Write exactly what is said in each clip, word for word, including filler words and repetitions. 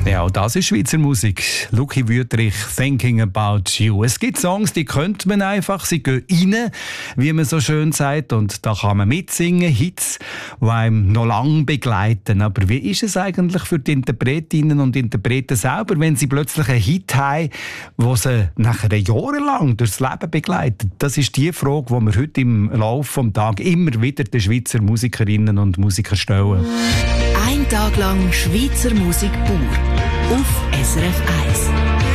Ja, auch das ist Schweizer Musik. Luki Wüthrich, «Thinking About You». Es gibt Songs, die könnte man einfach, sie gehen rein, wie man so schön sagt, und da kann man mitsingen, Hits, die einem noch lange begleiten. Aber wie ist es eigentlich für die Interpretinnen und Interpreten selber, wenn sie plötzlich einen Hit haben, der sie nachher jahrelang durchs Leben begleitet? Das ist die Frage, die wir heute im Laufe des Tages immer wieder den Schweizer Musikerinnen und Musikern stellen. Ein Tag lang Schweizer Musik pur auf S R F eins.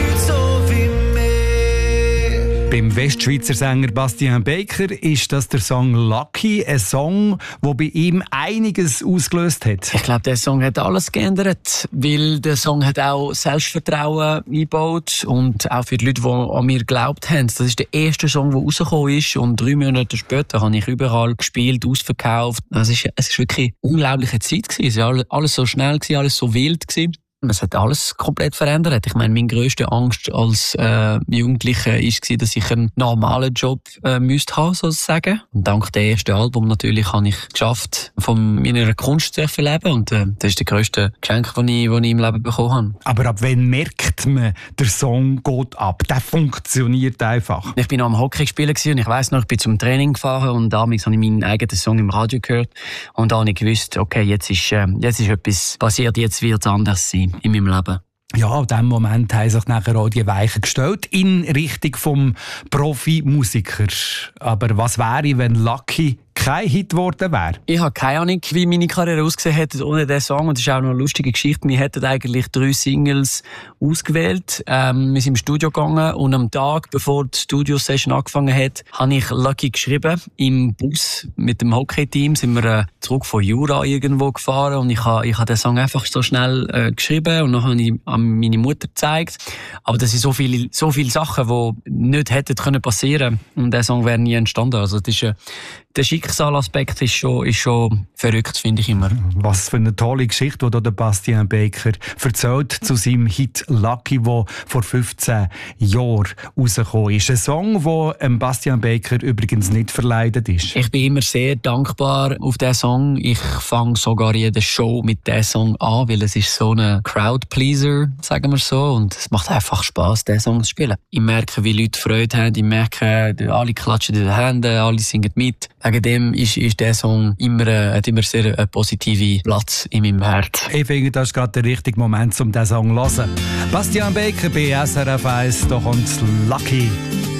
Beim Westschweizer Sänger Bastian Baker ist das der Song «Lucky», ein Song, der bei ihm einiges ausgelöst hat. Ich glaube, der Song hat alles geändert, weil der Song hat auch Selbstvertrauen eingebaut und auch für die Leute, die an mir geglaubt haben. Das ist der erste Song, der rausgekommen ist, und drei Monate später habe ich überall gespielt, ausverkauft. Es ist, es ist wirklich eine unglaubliche Zeit gewesen. Es war alles so schnell gewesen, alles so wild gewesen. Es hat alles komplett verändert. Ich meine, meine grösste Angst als äh, Jugendlicher war, dass ich einen normalen Job äh, müsste haben, sozusagen. Und dank dem ersten Album natürlich habe ich geschafft, von meiner Kunst zu leben. Und äh, das ist das grösste Geschenk, das ich, das ich im Leben bekommen habe. Aber ab wann merkt man, der Song geht ab? Der funktioniert einfach. Ich bin noch am Hockey spielen und ich weiss noch, ich bin zum Training gefahren und damals habe ich meinen eigenen Song im Radio gehört. Und da habe ich gewusst, okay, jetzt ist, äh, jetzt ist etwas passiert, jetzt wird es anders sein in meinem Leben. Ja, in diesem Moment haben sich nachher auch die Weichen gestellt in Richtung vom Profimusiker. Aber was wäre, wenn «Lucky» kein Hit geworden wäre? Ich habe keine Ahnung, wie meine Karriere ausgesehen hätte ohne diesen Song. Und das ist auch noch eine lustige Geschichte. Wir hätten eigentlich drei Singles ausgewählt. Ähm, wir sind im Studio gegangen und am Tag, bevor die Studio-Session angefangen hat, habe ich «Lucky» geschrieben. Im Bus mit dem Hockey-Team sind wir äh, zurück von Jura irgendwo gefahren und ich habe ich hab den Song einfach so schnell äh, geschrieben und dann habe ich an meine Mutter gezeigt. Aber das sind so viele, so viele Sachen, die nicht hätten können passieren und der Song wäre nie entstanden. Also das ist, äh, der Schicksalaspekt ist schon, ist schon verrückt, finde ich immer. Was für eine tolle Geschichte, die der Bastian Baker erzählt zu seinem Hit «Lucky», der vor fünfzehn Jahren rausgekommen ist. Ein Song, der Bastian Baker übrigens nicht verleidet ist. Ich bin immer sehr dankbar auf diesen Song. Ich fange sogar jede Show mit diesem Song an, weil es ist so ein Crowdpleaser, sagen wir so. Und es macht einfach Spass, diesen Song zu spielen. Ich merke, wie Leute Freude haben. Ich merke, alle klatschen in den Händen, alle singen mit. Wegen dem ist, ist der Song immer, äh, hat immer sehr einen positiven Platz in meinem Herz. Ich finde, das ist gerade der richtige Moment, um diesen Song zu hören. Bastian Baker bei S R F eins, da kommt «Lucky».